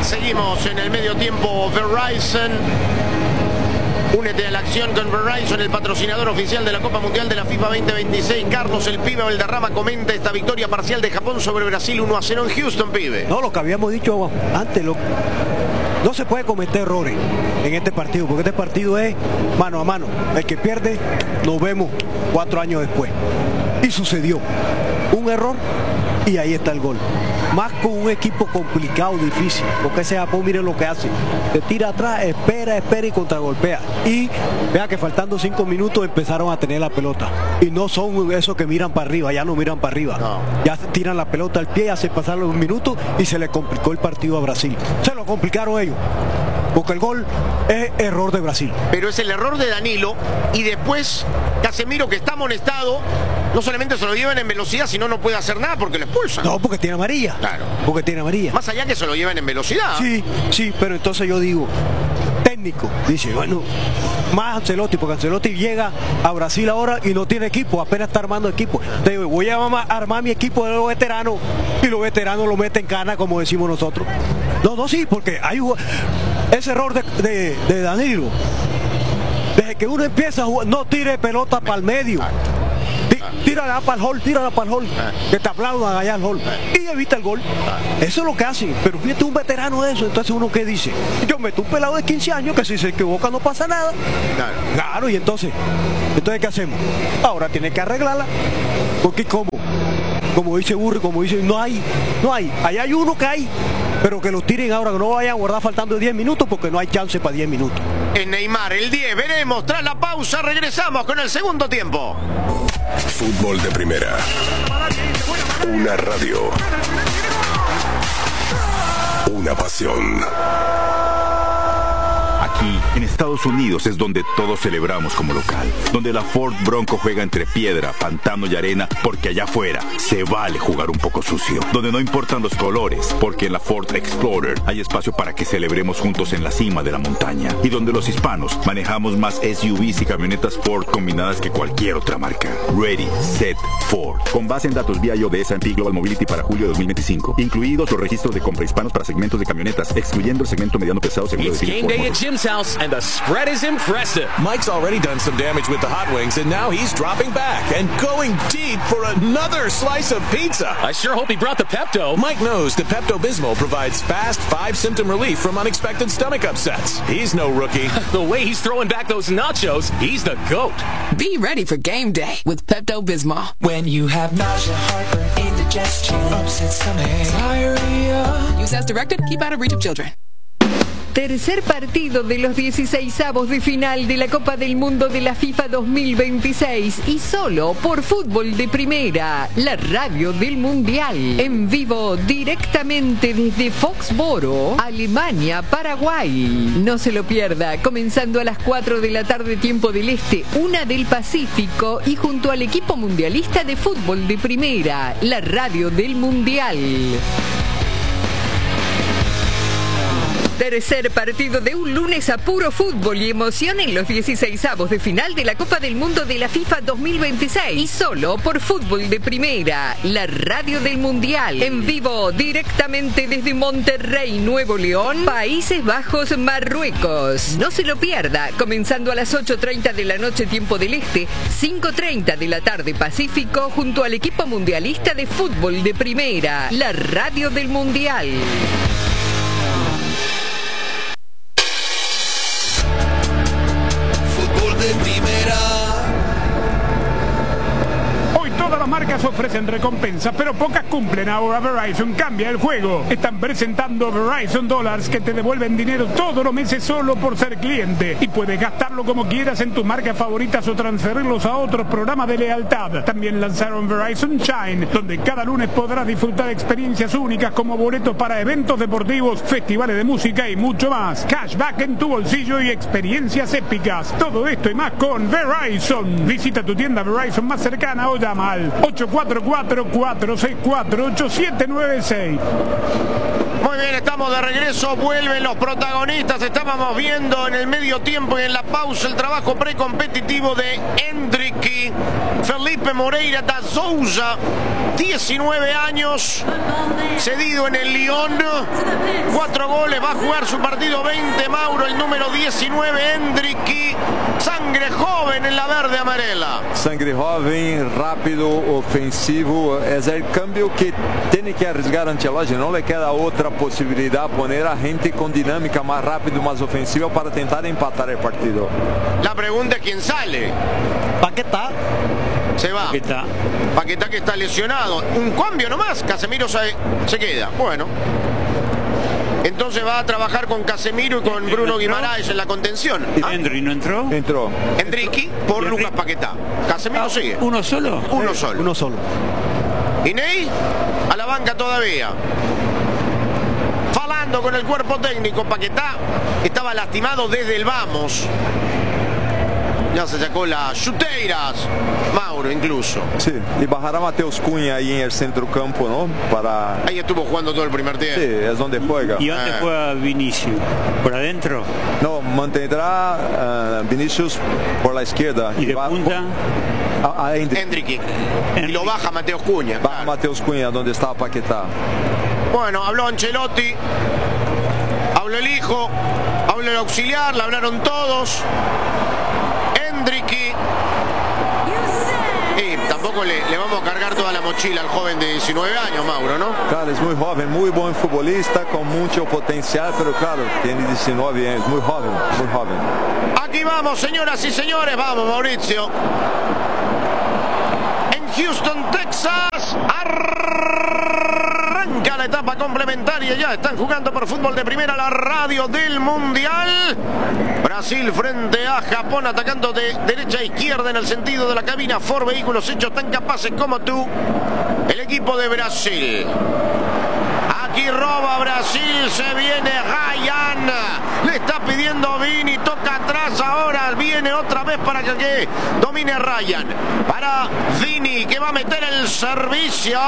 Seguimos en el medio tiempo. Verizon. Únete a la acción con Verizon, el patrocinador oficial de la Copa Mundial de la FIFA 2026. Carlos el Pibe Valderrama comenta esta victoria parcial de Japón sobre Brasil 1-0 en Houston, Pibe. No, lo que habíamos dicho antes, no se puede cometer errores en este partido, porque este partido es mano a mano. El que pierde, nos vemos 4 años después. Y sucedió un error y ahí está el gol. Más con un equipo complicado, difícil, porque ese Japón, miren lo que hace, se tira atrás, espera y contragolpea, y vea que faltando 5 minutos empezaron a tener la pelota, y no son esos que miran para arriba, ya no miran para arriba, no. Ya tiran la pelota al pie, hacen pasar los minutos y se le complicó el partido a Brasil, se lo complicaron ellos, porque el gol es error de Brasil. Pero es el error de Danilo, y después Casemiro, que está amonestado, no solamente se lo llevan en velocidad, sino no puede hacer nada porque lo expulsan. No, porque tiene amarilla. Claro. Porque tiene amarilla. Más allá que se lo llevan en velocidad. Sí, pero entonces yo digo, técnico, dice, bueno, más Ancelotti, porque Ancelotti llega a Brasil ahora y no tiene equipo, apenas está armando equipo. Entonces voy a armar mi equipo de los veteranos, y los veteranos lo meten en cana, como decimos nosotros. No, sí, porque hay ese error de Danilo. Desde que uno empieza a jugar, no tire pelota para el medio. Tírala para el hall, que te aplaudan allá al hall y evita el gol. Eso es lo que hacen. Pero fíjate, un veterano de eso, entonces uno que dice, yo meto un pelado de 15 años que si se equivoca no pasa nada. Claro, y entonces ¿qué hacemos? Ahora tiene que arreglarla, porque como dice Burri, como dice, no hay, allá hay uno que hay, pero que lo tiren ahora, que no vayan a guardar faltando 10 minutos, porque no hay chance para 10 minutos. En Neymar, el 10, veremos, tras la pausa regresamos con el segundo tiempo. Fútbol de primera. Una radio. Una pasión. Aquí, en Estados Unidos, es donde todos celebramos como local. Donde la Ford Bronco juega entre piedra, pantano y arena, porque allá afuera se vale jugar un poco sucio. Donde no importan los colores, porque en la Ford Explorer hay espacio para que celebremos juntos en la cima de la montaña. Y donde los hispanos manejamos más SUVs y camionetas Ford combinadas que cualquier otra marca. Ready, Set, Ford. Con base en datos BIO de S&P Global Mobility para julio de 2025. Incluidos los registros de compra hispanos para segmentos de camionetas, excluyendo el segmento mediano pesado seguro de Jim's house, and the spread is impressive. Mike's already done some damage with the hot wings, and now he's dropping back and going deep for another slice of pizza. I sure hope he brought the Pepto. Mike knows that Pepto-Bismol provides fast 5-symptom relief from unexpected stomach upsets. He's no rookie. The way he's throwing back those nachos, he's the GOAT. Be ready for game day with Pepto-Bismol. When you have nausea, heartburn, indigestion, upset stomach, diarrhea. Use as directed. Keep out of reach of children. Tercer partido de los 16avos de final de la Copa del Mundo de la FIFA 2026 y solo por Fútbol de Primera, la radio del Mundial. En vivo directamente desde Foxboro, Alemania, Paraguay. No se lo pierda, comenzando a las 4 de la tarde tiempo del Este, 1 del Pacífico y junto al equipo mundialista de Fútbol de Primera, la radio del Mundial. Tercer partido de un lunes a puro fútbol y emoción en los 16avos de final de la Copa del Mundo de la FIFA 2026. Y solo por Fútbol de Primera, la radio del Mundial. En vivo, directamente desde Monterrey, Nuevo León, Países Bajos, Marruecos. No se lo pierda, comenzando a las 8:30 de la noche tiempo del Este, 5:30 de la tarde Pacífico, junto al equipo mundialista de Fútbol de Primera, la radio del Mundial. Todas las marcas ofrecen recompensas, pero pocas cumplen. Ahora Verizon cambia el juego. Están presentando Verizon Dollars, que te devuelven dinero todos los meses solo por ser cliente. Y puedes gastarlo como quieras en tus marcas favoritas o transferirlos a otros programas de lealtad. También lanzaron Verizon Shine, donde cada lunes podrás disfrutar de experiencias únicas como boletos para eventos deportivos, festivales de música y mucho más. Cashback en tu bolsillo y experiencias épicas. Todo esto y más con Verizon. Visita tu tienda Verizon más cercana o llama al 844-464-8796. Muy bien, estamos de regreso, vuelven los protagonistas. Estábamos viendo en el medio tiempo y en la pausa el trabajo precompetitivo de Hendrick, Felipe Moreira da Souza, 19 años, cedido en el Lyon, 4 goles, va a jugar su partido 20, Mauro, el número 19, Hendrick, sangre joven en la verde amarela. Sangre joven, rápido, ofensivo, es el cambio que tiene que arriesgar Ancelotti, no le queda otra posibilidad, poner a gente con dinámica más rápido, más ofensiva para tentar empatar el partido. La pregunta es quién sale. Paquetá. Se va. Paquetá que está lesionado. Un cambio nomás. Casemiro se queda. Bueno. Entonces va a trabajar con Casemiro y con Bruno Guimaraes en la contención. ¿Hendrick no entró? Entró. Hendrick por Lucas Paquetá. Casemiro sigue. ¿Uno solo? Uno solo. Uno solo. Y Ney a la banca todavía. Falando con el cuerpo técnico. Paquetá estaba lastimado desde el vamos. Ya se sacó las chuteiras, Mauro incluso. Sí, y bajará Mateus Cunha ahí en el centro campo, ¿no? Para... Ahí estuvo jugando todo el primer tiempo. Sí, es donde juega. ¿Y dónde juega Vinicius? ¿Por adentro? No, mantendrá Vinicius por la izquierda. ¿Y de punta? A Hendrick. Y lo baja Mateus Cunha. Baja Mateus Cunha, donde estaba Paquetá. Bueno, habló Ancelotti, habló el hijo, habló el auxiliar, le hablaron todos. Hendrick, y tampoco le vamos a cargar toda la mochila al joven de 19 años, Mauro, ¿no? Claro, es muy joven, muy buen futbolista, con mucho potencial, pero claro, tiene 19 años, muy joven, muy joven. Aquí vamos, señoras y señores, vamos, Mauricio. En Houston, Texas, arranca la etapa complementaria, ya están jugando por fútbol de primera la radio del Mundial. Brasil frente a Japón, atacando de derecha a izquierda en el sentido de la cabina. Ford Vehículos hechos tan capaces como tú. El equipo de Brasil. Aquí roba Brasil, se viene Ryan. Le está pidiendo Vini, toca atrás ahora. Viene otra vez para que domine Ryan. Para Vini, que va a meter el servicio.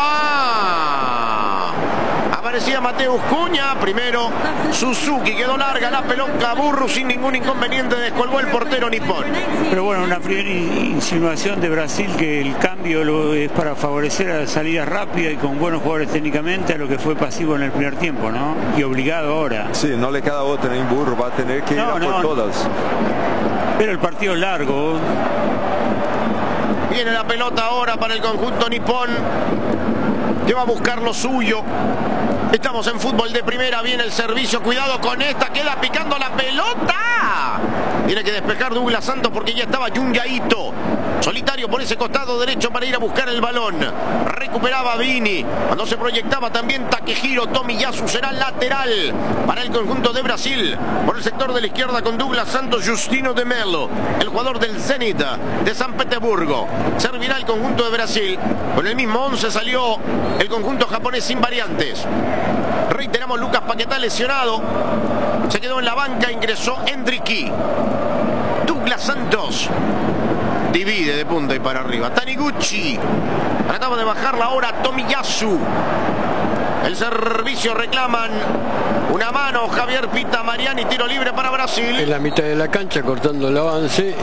Aparecía Mateus Cunha, primero Suzuki, quedó larga la pelota, Burru sin ningún inconveniente, descolgó el portero nipón. Pero bueno, una primera insinuación de Brasil que el cambio es para favorecer a salidas rápidas y con buenos jugadores técnicamente, a lo que fue pasivo en el primer tiempo, ¿no? Y obligado ahora. Sí, no le queda otra en Burru, va a tener que ir a por todas. Pero el partido es largo. Viene la pelota ahora para el conjunto nipón, que va a buscar lo suyo. Estamos en fútbol de primera, viene el servicio, cuidado con esta, queda picando la pelota. Tiene que despejar Douglas Santos porque ya estaba Junyaito solitario por ese costado derecho para ir a buscar el balón. Recuperaba Vini, cuando se proyectaba también Takehiro Tomiyasu, será lateral para el conjunto de Brasil. Por el sector de la izquierda con Douglas Santos, Justino de Melo, el jugador del Zenit de San Petersburgo. Servirá el conjunto de Brasil. Con el mismo 11 salió el conjunto japonés sin variantes. Reiteramos, Lucas Paquetá lesionado, se quedó en la banca, ingresó Hendrick. Douglas Santos divide de punta y para arriba. Taniguchi trataba de bajarla ahora Tomiyasu. El servicio reclaman una mano. Javier Pita Mariani, tiro libre para Brasil. En la mitad de la cancha, cortando el avance.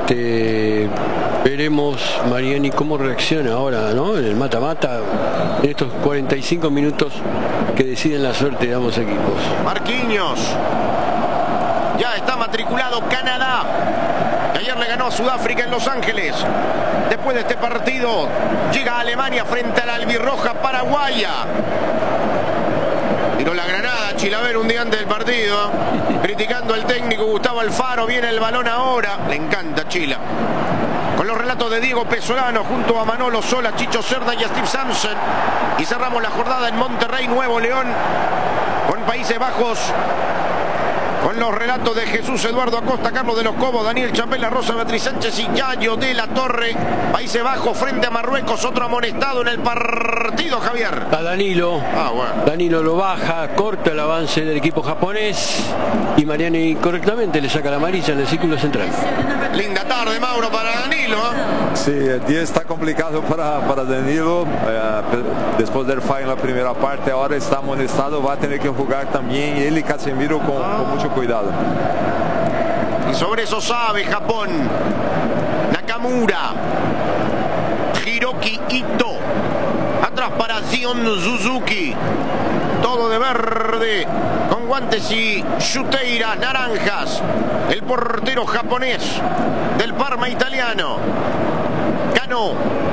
Veremos Mariani cómo reacciona ahora, ¿no? En el mata-mata, en estos 45 minutos que deciden la suerte de ambos equipos. Marquinhos. Ya está matriculado Canadá, que ayer le ganó a Sudáfrica en Los Ángeles. Después de este partido llega a Alemania frente a la albirroja paraguaya. Tiró la granada Chilaver un día antes del partido, criticando al técnico Gustavo Alfaro. Viene el balón ahora, le encanta Chila. Con los relatos de Diego Pesolano junto a Manolo Sola, Chicho Cerda y a Steve Sampson. Y cerramos la jornada en Monterrey, Nuevo León, con Países Bajos. Con los relatos de Jesús Eduardo Acosta, Carlos de los Cobos, Daniel Chapela, Rosa Beatriz Sánchez y Yayo de la Torre. Países Bajos frente a Marruecos, otro amonestado en el partido, Javier. A Danilo. Bueno. Danilo lo baja, corta el avance del equipo japonés y Mariani correctamente le saca la amarilla en el círculo central. Linda tarde, Mauro, para Danilo. Danilo. Sí, el día está complicado para Danilo. Después del fallo en la primera parte, ahora está amonestado, va a tener que jugar también él y Casemiro con mucho cuidado. Y sobre eso sabe Japón. Nakamura. Hiroki Ito. Atrás para Zion Suzuki. Todo de verde, con guantes y chuteiras naranjas. El portero japonés del Parma italiano. Cano.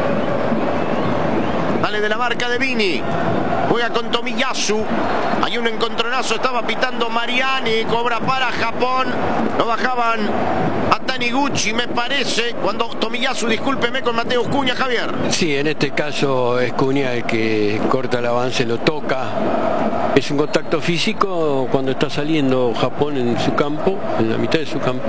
Sale de la marca de Vini. Juega con Tomiyasu. Hay un encontronazo. Estaba pitando Mariani. Cobra para Japón. Lo bajaban a Taniguchi, me parece. Cuando Tomiyasu, discúlpeme, con Mateus Cunha, Javier. Sí, en este caso es Cunha el que corta el avance, lo toca. Es un contacto físico cuando está saliendo Japón en su campo, en la mitad de su campo.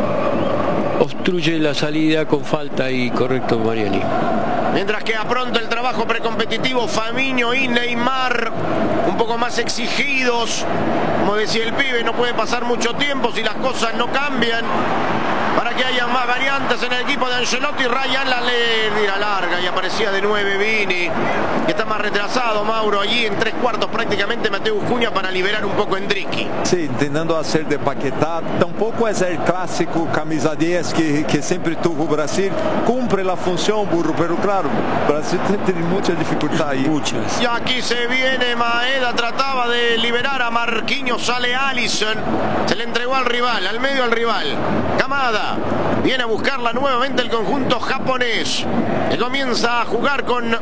Obstruye la salida con falta y correcto Mariani. Mientras que apronta el trabajo precompetitivo Fabinho y Neymar, un poco más exigidos. Como decía el pibe, no puede pasar mucho tiempo si las cosas no cambian, para que haya más variantes en el equipo de Ancelotti. Ryan la tira larga y aparecía de 9 Vini, que está más retrasado, Mauro, allí en 3/4 prácticamente Mateus Cunha para liberar un poco Endrick. Sí, intentando hacer de Paquetá. Tampoco es el clásico camisa 10 que siempre tuvo Brasil. Cumple la función, burro, pero claro, Brasil tiene mucha dificultad ahí. Muchas. Y aquí se viene Maeda, trataba de liberar a Marquinhos, sale Alisson, se le entregó al rival, al medio al rival. Kamada viene a buscarla nuevamente el conjunto japonés, que comienza a jugar con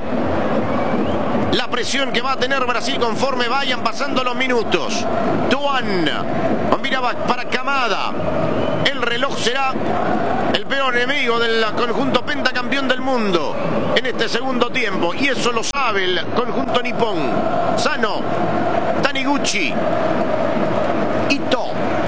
la presión que va a tener Brasil conforme vayan pasando los minutos. Tuan miraba para Kamada. El reloj será el peor enemigo del conjunto pentacampeón del mundo en este segundo tiempo, y eso lo sabe el conjunto nipón. Sano, Taniguchi, Ito.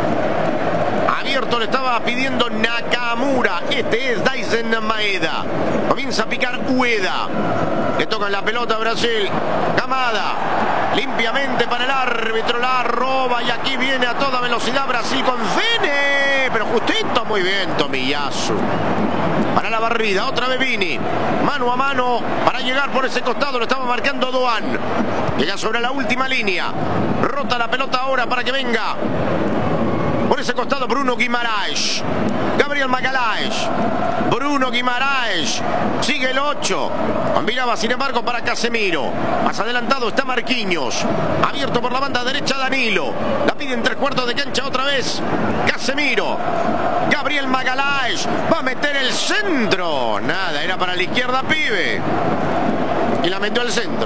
Abierto le estaba pidiendo Nakamura. Este es Daizen Maeda. Comienza a picar Ueda. Le tocan la pelota a Brasil. Kamada. Limpiamente para el árbitro. La roba y aquí viene a toda velocidad Brasil con Vene. Pero justito, muy bien Tomiyasu. Para la barrida, otra vez Vini. Mano a mano para llegar por ese costado. Lo estaba marcando Doan. Llega sobre la última línea. Rota la pelota ahora para que venga por ese costado Bruno Guimaraes. Gabriel Magalhães. Bruno Guimaraes. Sigue el 8. Miraba sin embargo para Casemiro. Más adelantado está Marquinhos. Abierto por la banda derecha Danilo. La pide en 3/4 de cancha otra vez Casemiro. Gabriel Magalhães. Va a meter el centro. Nada, era para la izquierda, pibe. Y la metió al centro.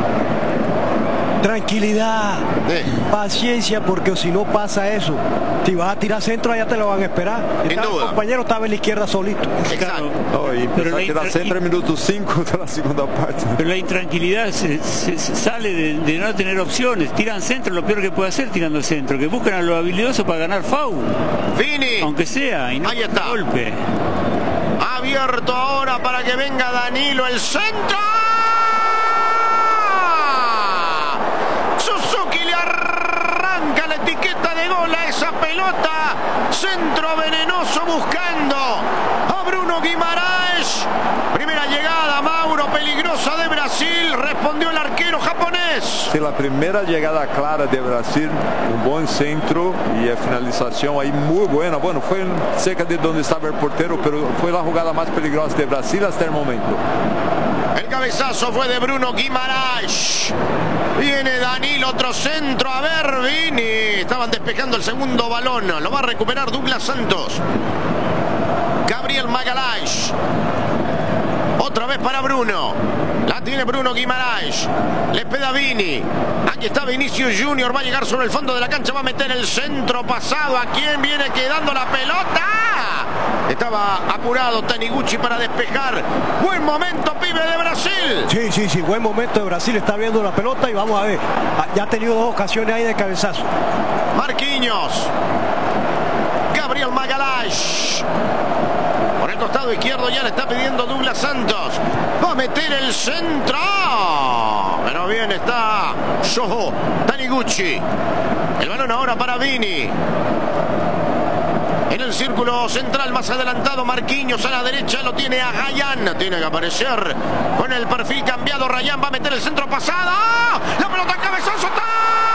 Tranquilidad, paciencia, porque si no pasa eso, si vas a tirar centro allá te lo van a esperar. El compañero estaba en la izquierda solito. Exacto. No, y pero a tirar centro en minuto 5 de la segunda parte. Pero la intranquilidad se sale de no tener opciones. Tiran centro, lo peor que puede hacer tirando centro, que buscan a lo habilidoso para ganar foul. Vini. Aunque sea, y no ahí está. Golpe. Abierto ahora para que venga Danilo, el centro. Suzuki le arranca la etiqueta de gol a esa pelota. Centro venenoso buscando a Bruno Guimaraes. Primera llegada, Mauro, peligrosa de Brasil. Respondió el arquero japonés. Sí, la primera llegada clara de Brasil, un buen centro y la finalización ahí muy buena. Bueno, fue cerca de donde estaba el portero, pero fue la jugada más peligrosa de Brasil hasta el momento. El cabezazo fue de Bruno Guimaraes. Viene Danilo, otro centro. A ver, Vini. Estaban despejando el segundo balón. Lo va a recuperar Douglas Santos. Gabriel Magalhães. Otra vez para Bruno. La tiene Bruno Guimaraes. Le pega Vini. Aquí está Vinicius Junior. Va a llegar sobre el fondo de la cancha. Va a meter el centro pasado. ¿A quién viene quedando la pelota? Estaba apurado Taniguchi para despejar. Buen momento, pibe, de Brasil. Sí, buen momento de Brasil. Está viendo la pelota y vamos a ver. Ya ha tenido 2 ocasiones ahí de cabezazo. Marquinhos. Gabriel Magalhães. Por el costado izquierdo ya le está pidiendo Douglas Santos. Va a meter el centro. Pero bien está Taniguchi. El balón ahora para Vini. En el círculo central más adelantado, Marquinhos a la derecha lo tiene a Ryan. Tiene que aparecer con el perfil cambiado. Ryan va a meter el centro pasado. ¡Oh! La pelota cabezazo está.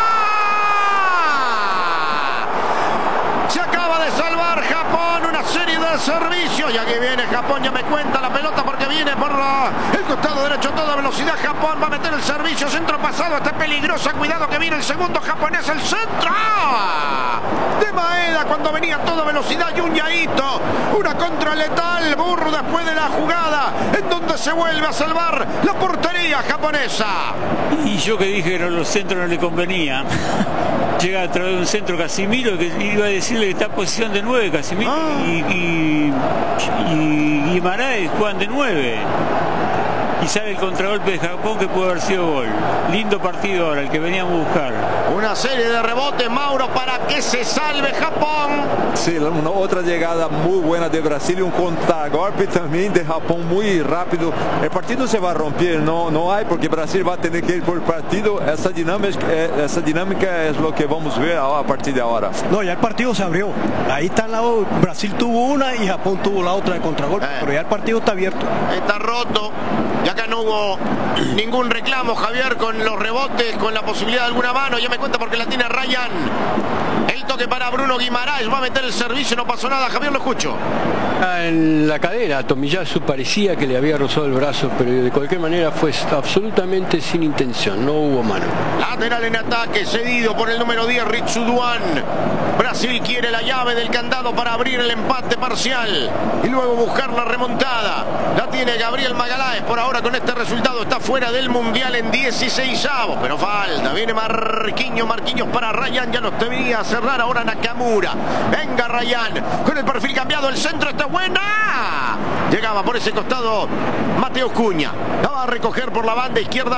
Se acaba de salvar Japón, una serie de servicios. Y aquí viene Japón, ya me cuenta la pelota porque viene por el costado derecho a toda velocidad. Japón va a meter el servicio, centro pasado, está peligrosa. Cuidado que viene el segundo japonés, el centro de Maeda cuando venía a toda velocidad. Y un Yaito, una contra letal. Burro después de la jugada en donde se vuelve a salvar la portería japonesa. Y yo que dije que los centros no le convenía. Llega a través de un centro Casimiro, que iba a decirle que está en posición de 9 Casimiro y Guimaraes juegan de 9. Y sale el contragolpe de Japón que puede haber sido gol. Lindo partido ahora, el que veníamos a buscar. Una serie de rebotes, Mauro, para que se salve Japón. Sí, una otra llegada muy buena de Brasil y un contragolpe también de Japón muy rápido. El partido se va a romper, no hay, porque Brasil va a tener que ir por el partido. Esa dinámica es lo que vamos a ver a partir de ahora. No, ya el partido se abrió. Ahí está al lado, Brasil tuvo una y Japón tuvo la otra de contragolpe, pero ya el partido está abierto. Está roto. Y acá no hubo ningún reclamo, Javier, con los rebotes, con la posibilidad de alguna mano. Ya me cuenta porque la tiene Ryan. El toque para Bruno Guimaraes, va a meter el servicio, no pasó nada. Javier, lo escucho. En la cadera, Tomiyasu parecía que le había rozado el brazo, pero de cualquier manera fue absolutamente sin intención, no hubo mano. Lateral en ataque, cedido por el número 10, Ritsuduan. Brasil quiere la llave del candado para abrir el empate parcial y luego buscar la remontada. La tiene Gabriel Magaláes. Por ahora con este resultado está fuera del Mundial en 16avos, pero falta. Viene Marquinhos para Ryan, ya los debería cerrar ahora Nakamura. Venga Ryan, con el perfil cambiado, el centro está buena. Llegaba por ese costado Mateus Cunha. La va a recoger por la banda izquierda